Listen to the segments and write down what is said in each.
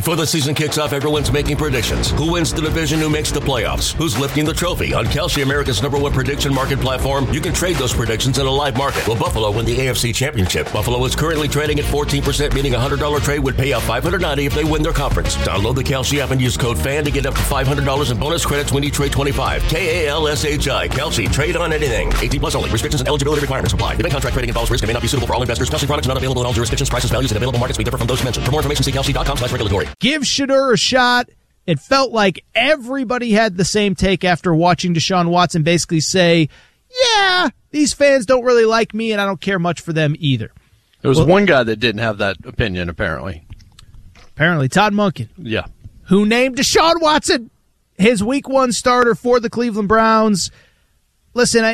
Before the season kicks off, everyone's making predictions. Who wins the division? Who makes the playoffs? Who's lifting the trophy? On Kalshi, America's #1 prediction market platform, you can trade those predictions in a live market. Will Buffalo win the AFC Championship? Buffalo is currently trading at 14%, meaning a $100 trade would pay out $590 if they win their conference. Download the Kalshi app and use code FAN to get up to $500 in bonus credits when you trade 25. KALSHI. Kalshi. Trade on anything. 18 plus only. Restrictions and eligibility requirements apply. Event contract trading involves risk and may not be suitable for all investors. Kalshi products not available in all jurisdictions. Prices, values, and available markets may differ from those mentioned. For more information, see kalshi.com/regulatory. Give Shedeur a shot. It felt like everybody had the same take after watching Deshaun Watson basically say, yeah, these fans don't really like me, and I don't care much for them either. There was one guy that didn't have that opinion, apparently. Apparently, Todd Monken. Yeah. Who named Deshaun Watson his Week 1 starter for the Cleveland Browns. Listen,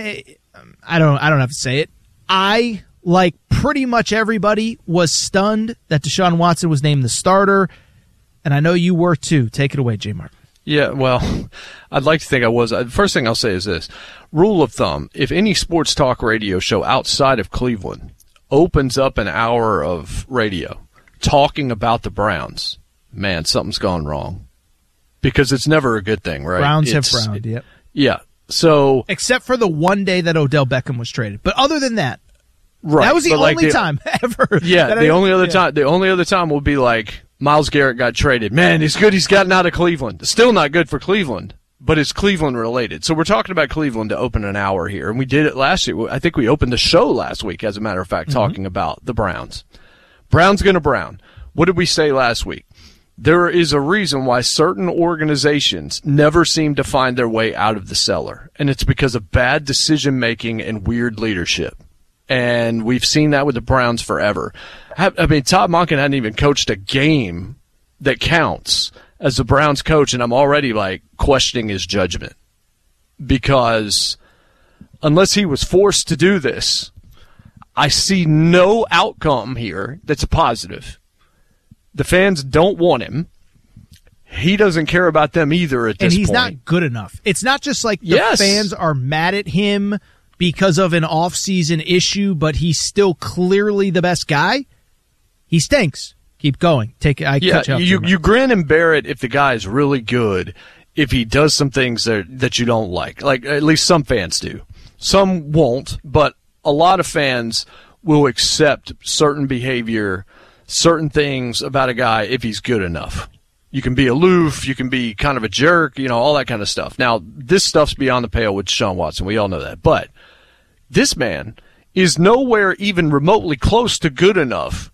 I don't have to say it. I, like pretty much everybody, was stunned that Deshaun Watson was named the starter. And I know you were too. Take it away, J. Martin. Yeah, well, I'd like to think I was. The first thing I'll say is this. Rule of thumb, if any sports talk radio show outside of Cleveland opens up an hour of radio talking about the Browns, man, something's gone wrong. Because it's never a good thing, right? Browns have frowned, yep. Yeah, so... Except for the one day that Odell Beckham was traded. But other than that, right, that was the only time ever. Yeah, the only other time will be like... Myles Garrett got traded. Man, he's good. He's gotten out of Cleveland. Still not good for Cleveland, but it's Cleveland related. So we're talking about Cleveland to open an hour here, and we did it last year. I think we opened the show last week, as a matter of fact, talking about the Browns. Brown's gonna Brown. What did we say last week? There is a reason why certain organizations never seem to find their way out of the cellar, and it's because of bad decision-making and weird leadership. And we've seen that with the Browns forever. I mean, Todd Monken hadn't even coached a game that counts as the Browns coach, and I'm already, like, questioning his judgment. Because unless he was forced to do this, I see no outcome here that's a positive. The fans don't want him. He doesn't care about them either at this point. And he's not good enough. It's not just like the fans are mad at him because of an off-season issue, but he's still clearly the best guy. He stinks. Keep going. You grin and bear it if the guy is really good, if he does some things that you don't like. Like, at least some fans do. Some won't, but a lot of fans will accept certain behavior, certain things about a guy if he's good enough. You can be aloof, you can be kind of a jerk, all that kind of stuff. Now, this stuff's beyond the pale with Deshaun Watson. We all know that. But this man is nowhere even remotely close to good enough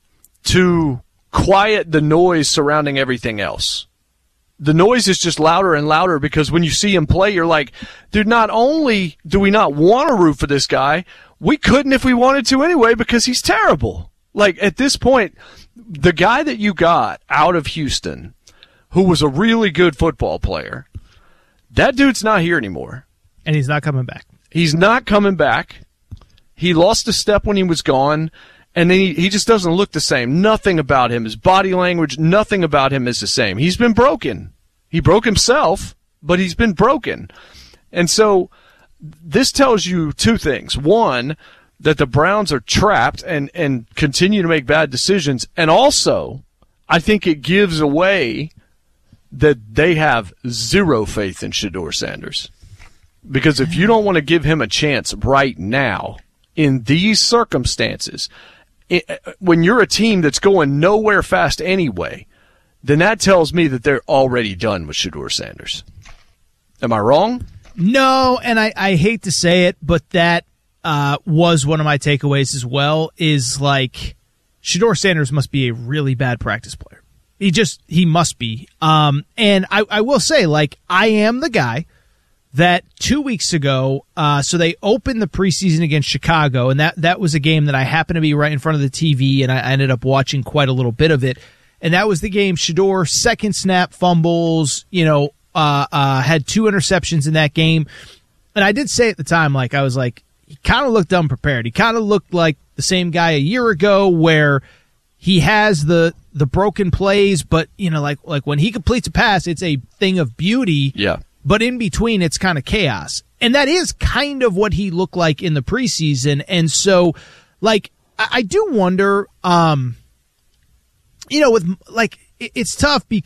to quiet the noise surrounding everything else. The noise is just louder and louder because when you see him play, you're like, dude, not only do we not want to root for this guy, we couldn't if we wanted to anyway because he's terrible. Like, at this point, the guy that you got out of Houston, who was a really good football player, that dude's not here anymore. And he's not coming back. He's not coming back. He lost a step when he was gone, and then he just doesn't look the same. Nothing about him, his body language, nothing about him is the same. He's been broken. He broke himself, but he's been broken. And so this tells you two things. One, that the Browns are trapped and continue to make bad decisions. And also, I think it gives away that they have zero faith in Shedeur Sanders. Because if you don't want to give him a chance right now, in these circumstances, when you're a team that's going nowhere fast anyway, then that tells me that they're already done with Shedeur Sanders. Am I wrong? No, and I hate to say it, but that was one of my takeaways as well, is like Shedeur Sanders must be a really bad practice player. He must be. And I will say, like, I am the guy that 2 weeks ago, so they opened the preseason against Chicago, and that was a game that I happened to be right in front of the TV, and I ended up watching quite a little bit of it. And that was the game Shedeur, second snap fumbles, had 2 interceptions in that game. And I did say at the time, like, I was like, he kind of looked unprepared. He kind of looked like the same guy a year ago where he has the broken plays, but, like when he completes a pass, it's a thing of beauty. Yeah. But in between, it's kind of chaos. And that is kind of what he looked like in the preseason. And so, like, I do wonder, with, like, it's tough because